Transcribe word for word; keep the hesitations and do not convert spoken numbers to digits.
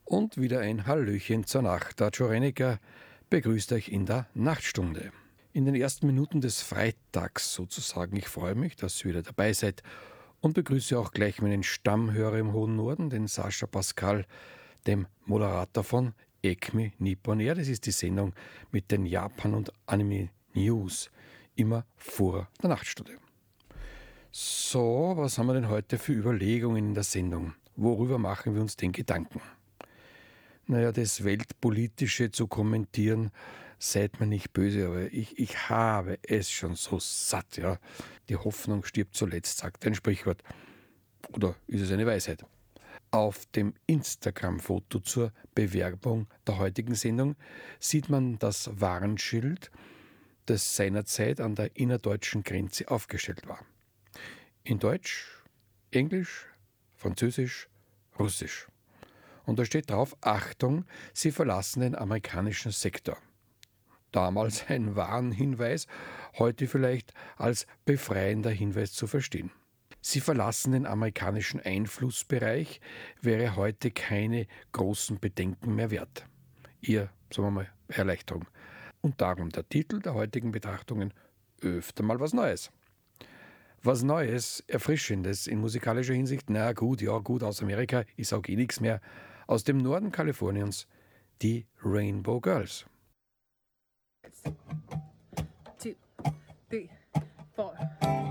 Und wieder ein Hallöchen zur Nacht. Der Joe Rennecker begrüßt euch in der Nachtstunde. In den ersten Minuten des Freitags sozusagen. Ich freue mich, dass ihr wieder dabei seid und begrüße auch gleich meinen Stammhörer im hohen Norden, den Sascha Pascal, dem Moderator von A C M E Nippon Air. Das ist die Sendung mit den Japan- und Anime-News, immer vor der Nachtstunde. So, was haben wir denn heute für Überlegungen in der Sendung? Worüber machen wir uns den Gedanken? Naja, das Weltpolitische zu kommentieren, seid mir nicht böse, aber ich, ich habe es schon so satt, ja. Die Hoffnung stirbt zuletzt, sagt ein Sprichwort. Oder ist es eine Weisheit? Auf dem Instagram-Foto zur Bewerbung der heutigen Sendung sieht man das Warnschild, das seinerzeit an der innerdeutschen Grenze aufgestellt war. In Deutsch, Englisch, Französisch, Russisch. Und da steht drauf: Achtung, Sie verlassen den amerikanischen Sektor. Damals ein Warnhinweis, heute vielleicht als befreiender Hinweis zu verstehen. Sie verlassen den amerikanischen Einflussbereich, wäre heute keine großen Bedenken mehr wert. Eher, sagen wir mal, Erleichterung. Und darum der Titel der heutigen Betrachtungen: Öfter mal was Neues. Was Neues, Erfrischendes in musikalischer Hinsicht, na gut, ja gut, aus Amerika, ich sag eh nichts mehr. Aus dem Norden Kaliforniens, die Rainbow Girls. Two, three, four.